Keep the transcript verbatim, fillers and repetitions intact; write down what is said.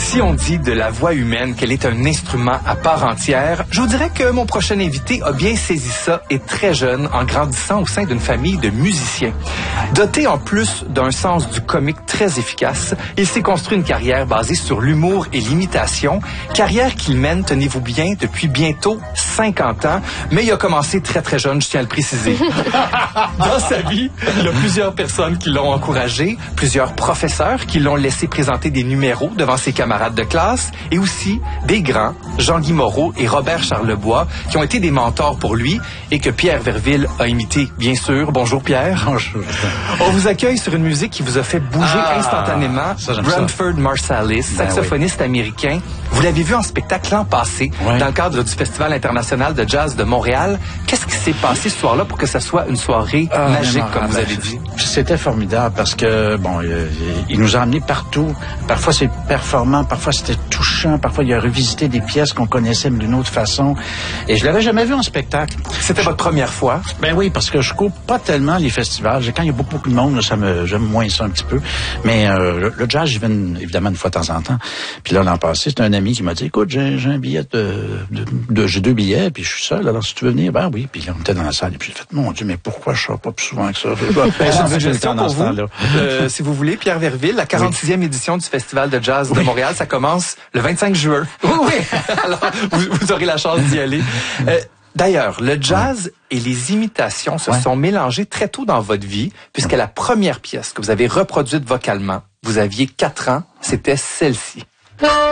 Si on dit de la voix humaine qu'elle est un instrument à part entière, je vous dirais que mon prochain invité a bien saisi ça et très jeune en grandissant au sein d'une famille de musiciens. Doté en plus d'un sens du comique très efficace, il s'est construit une carrière basée sur l'humour et l'imitation, carrière qu'il mène, tenez-vous bien, depuis bientôt cinquante ans, mais il a commencé très très jeune, je tiens à le préciser. Dans sa vie, il y a plusieurs personnes qui l'ont encouragé, plusieurs professeurs qui l'ont laissé présenter des numéros devant ses camarades de classe et aussi des grands, Jean-Guy Moreau et Robert Charlebois, qui ont été des mentors pour lui et que Pierre Verville a imité, bien sûr. Bonjour Pierre. Bonjour. On vous accueille sur une musique qui vous a fait bouger ah, instantanément. Branford Marsalis, ben saxophoniste oui. américain. Vous l'avez vu en spectacle l'an passé, oui. dans le cadre du Festival international de jazz de Montréal. Qu'est-ce qui s'est passé ce soir-là pour que ça soit une soirée ah, magique, comme vous avez dit? C'était formidable parce que, bon, il, il nous a emmenés partout. Parfois, c'est performant, parfois, c'était touchant, parfois, il a revisité des pièces qu'on connaissait mais d'une autre façon. Et je l'avais jamais vu en spectacle. C'était votre première fois? Ben oui, parce que je cours pas tellement les festivals. Quand il y a beaucoup, beaucoup de monde, là, ça me, j'aime moins ça un petit peu. Mais euh, le, le jazz, j'y vais une, évidemment une fois de temps en temps. Puis là, l'an passé, c'est un ami qui m'a dit, écoute, j'ai, j'ai un billet de, de, de, j'ai deux billets, puis je suis seul, alors si tu veux venir, ben oui. Puis là, on était dans la salle, et puis j'ai fait, mon Dieu, mais pourquoi je sors pas plus souvent que ça? Ben, j'ai une suggestion pour vous. Euh, si vous voulez, Pierre Verville, la quarante-sixième oui. édition du Festival de jazz oui. de Montréal, ça commence le vingt-cinq juin. Oui, oui. Alors, vous, vous aurez la chance d'y aller. Euh, D'ailleurs, le jazz et les imitations se ouais. sont mélangés très tôt dans votre vie, puisque la première pièce que vous avez reproduite vocalement, vous aviez quatre ans, c'était celle-ci.